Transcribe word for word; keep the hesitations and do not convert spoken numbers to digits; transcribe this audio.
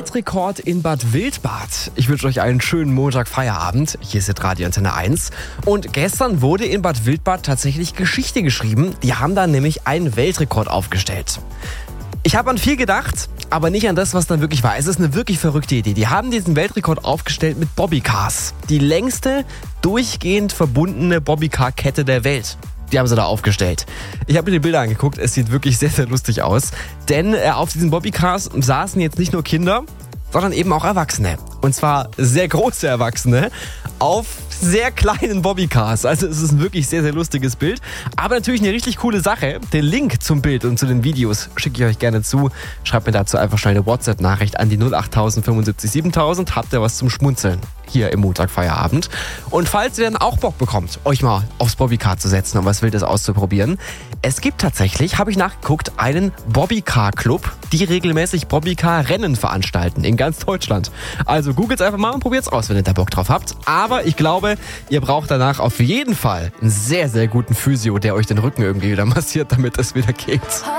Weltrekord in Bad Wildbad. Ich wünsche euch einen schönen Montag-Feierabend. Hier ist Radio Antenne eins. Und gestern wurde in Bad Wildbad tatsächlich Geschichte geschrieben. Die haben da nämlich einen Weltrekord aufgestellt. Ich habe an viel gedacht, aber nicht an das, was dann wirklich war. Es ist eine wirklich verrückte Idee. Die haben diesen Weltrekord aufgestellt mit Bobbycars. Die längste durchgehend verbundene Bobbycar-Kette der Welt. Die haben sie da aufgestellt. Ich habe mir die Bilder angeguckt. Es sieht wirklich sehr, sehr lustig aus. Denn äh, auf diesen Bobbycars saßen jetzt nicht nur Kinder, sondern eben auch Erwachsene. Und zwar sehr große Erwachsene auf sehr kleinen Bobbycars. Also es ist ein wirklich sehr, sehr lustiges Bild. Aber natürlich eine richtig coole Sache. Den Link zum Bild und zu den Videos schicke ich euch gerne zu. Schreibt mir dazu einfach schnell eine WhatsApp-Nachricht an die null acht null null fünfundsiebzig siebentausend. Habt ihr was zum Schmunzeln hier im Montagfeierabend. Und falls ihr dann auch Bock bekommt, euch mal aufs Bobbycar zu setzen und was Wildes auszuprobieren. Es gibt tatsächlich, habe ich nachgeguckt, einen Bobbycar-Club, die regelmäßig Bobbycar-Rennen veranstalten in ganz Deutschland. Also googelt einfach mal und probiert es aus, wenn ihr da Bock drauf habt. Aber ich glaube, ihr braucht danach auf jeden Fall einen sehr, sehr guten Physio, der euch den Rücken irgendwie wieder massiert, damit es wieder geht.